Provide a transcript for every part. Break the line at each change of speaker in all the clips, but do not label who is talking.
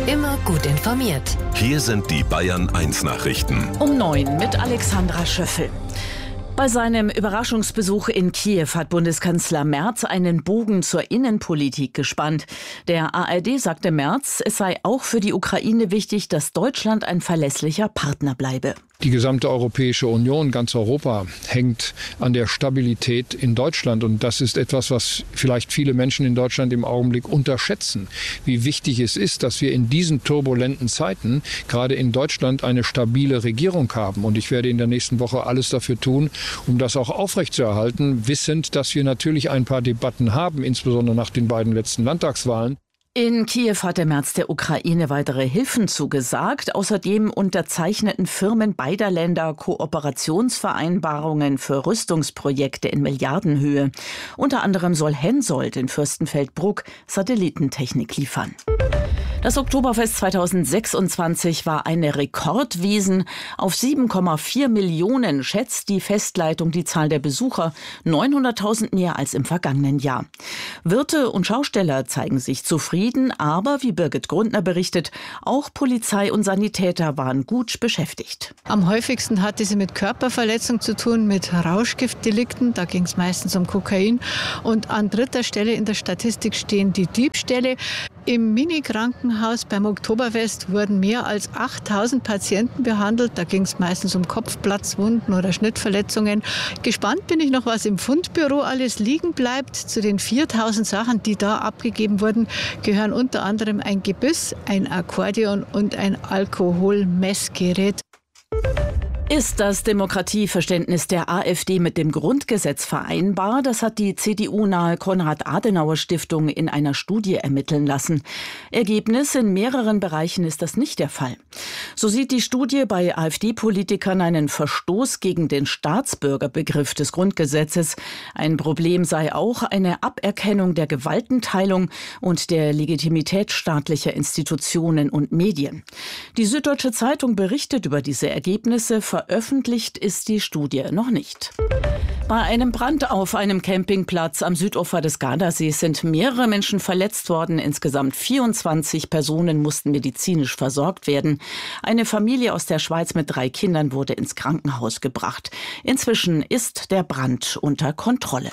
Immer gut informiert.
Hier sind die Bayern 1 Nachrichten.
Um 9 mit Alexandra Schöffel. Bei seinem Überraschungsbesuch in Kiew hat Bundeskanzler Merz einen Bogen zur Innenpolitik gespannt. Der ARD sagte Merz, es sei auch für die Ukraine wichtig, dass Deutschland ein verlässlicher Partner bleibe.
Die gesamte Europäische Union, ganz Europa, hängt an der Stabilität in Deutschland. Und das ist etwas, was vielleicht viele Menschen in Deutschland im Augenblick unterschätzen. Wie wichtig es ist, dass wir in diesen turbulenten Zeiten gerade in Deutschland eine stabile Regierung haben. Und ich werde in der nächsten Woche alles dafür tun, um das auch aufrechtzuerhalten, wissend, dass wir natürlich ein paar Debatten haben, insbesondere nach den beiden letzten Landtagswahlen.
In Kiew hat der Merz der Ukraine weitere Hilfen zugesagt. Außerdem unterzeichneten Firmen beider Länder Kooperationsvereinbarungen für Rüstungsprojekte in Milliardenhöhe. Unter anderem soll Hensoldt in Fürstenfeldbruck Satellitentechnik liefern. Das Oktoberfest 2026 war eine Rekordwiesen. Auf 7,4 Millionen schätzt die Festleitung die Zahl der Besucher, 900.000 mehr als im vergangenen Jahr. Wirte und Schausteller zeigen sich zufrieden, aber wie Birgit Grundner berichtet, auch Polizei und Sanitäter waren gut beschäftigt.
Am häufigsten hatte sie mit Körperverletzung zu tun, mit Rauschgiftdelikten, da ging es meistens um Kokain. Und an dritter Stelle in der Statistik stehen die Diebstähle. Im Mini-Krankenhaus beim Oktoberfest wurden mehr als 8.000 Patienten behandelt. Da ging es meistens um Kopfplatzwunden oder Schnittverletzungen. Gespannt bin ich noch, was im Fundbüro alles liegen bleibt. Zu den 4.000 Sachen, die da abgegeben wurden, gehören unter anderem ein Gebiss, ein Akkordeon und ein Alkoholmessgerät.
Ist das Demokratieverständnis der AfD mit dem Grundgesetz vereinbar? Das hat die CDU-nahe Konrad-Adenauer-Stiftung in einer Studie ermitteln lassen. Ergebnis: in mehreren Bereichen ist das nicht der Fall. So sieht die Studie bei AfD-Politikern einen Verstoß gegen den Staatsbürgerbegriff des Grundgesetzes. Ein Problem sei auch eine Aberkennung der Gewaltenteilung und der Legitimität staatlicher Institutionen und Medien. Die Süddeutsche Zeitung berichtet über diese Ergebnisse. Veröffentlicht ist die Studie noch nicht. Bei einem Brand auf einem Campingplatz am Südufer des Gardasees sind mehrere Menschen verletzt worden. Insgesamt 24 Personen mussten medizinisch versorgt werden. Eine Familie aus der Schweiz mit 3 Kindern wurde ins Krankenhaus gebracht. Inzwischen ist der Brand unter Kontrolle.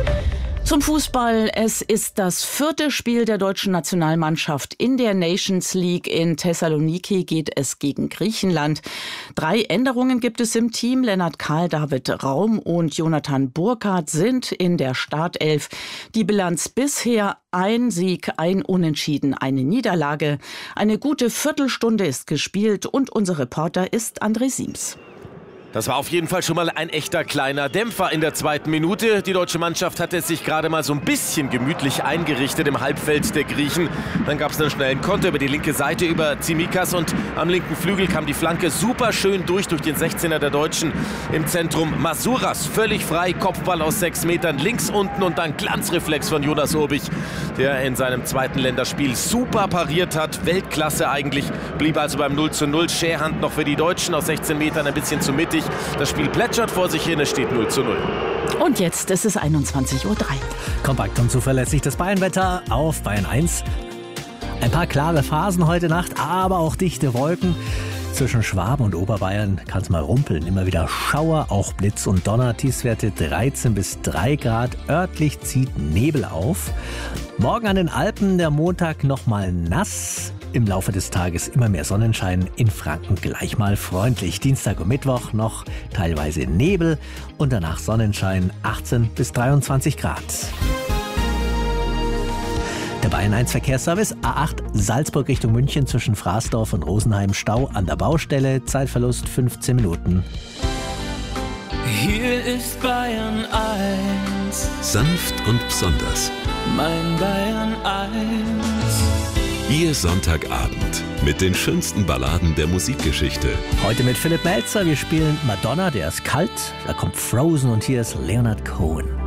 Zum Fußball. Es ist das 4. Spiel der deutschen Nationalmannschaft in der Nations League. In Thessaloniki geht es gegen Griechenland. 3 Änderungen gibt es im Team. Lennart Karl, David Raum und Jonathan Burkhardt sind in der Startelf. Die Bilanz bisher: 1 Sieg, 1 Unentschieden, 1 Niederlage. Eine gute Viertelstunde ist gespielt und unser Reporter ist André Siems.
Das war auf jeden Fall schon mal ein echter kleiner Dämpfer in der 2. Minute. Die deutsche Mannschaft hatte es sich gerade mal so ein bisschen gemütlich eingerichtet im Halbfeld der Griechen. Dann gab es einen schnellen Konter über die linke Seite über Tsimikas und am linken Flügel kam die Flanke super schön durch den 16er der Deutschen. Im Zentrum Masuras, völlig frei, Kopfball aus 6 Metern links unten und dann Glanzreflex von Jonas Urbich, der in seinem 2. Länderspiel super pariert hat. Weltklasse eigentlich, blieb also beim 0:0. Scherhand noch für die Deutschen aus 16 Metern ein bisschen zu mittig. Das Spiel plätschert vor sich hin, es steht 0:0.
Und jetzt ist es 21:03 Uhr.
Kompakt und zuverlässig das Bayernwetter auf Bayern 1. Ein paar klare Phasen heute Nacht, aber auch dichte Wolken. Zwischen Schwaben und Oberbayern kann es mal rumpeln. Immer wieder Schauer, auch Blitz und Donner. Tiefstwerte 13 bis 3 Grad. Örtlich zieht Nebel auf. Morgen an den Alpen der Montag nochmal nass. Im Laufe des Tages immer mehr Sonnenschein, in Franken gleich mal freundlich. Dienstag und Mittwoch noch teilweise Nebel und danach Sonnenschein, 18 bis 23 Grad. Der Bayern 1 Verkehrsservice, A8 Salzburg Richtung München zwischen Fraßdorf und Rosenheim, Stau an der Baustelle, Zeitverlust 15 Minuten.
Hier ist Bayern 1.
Sanft und besonders.
Mein Bayern 1.
Ihr Sonntagabend mit den schönsten Balladen der Musikgeschichte.
Heute mit Philipp Melzer. Wir spielen Madonna, der ist kalt. Da kommt Frozen und hier ist Leonard Cohen.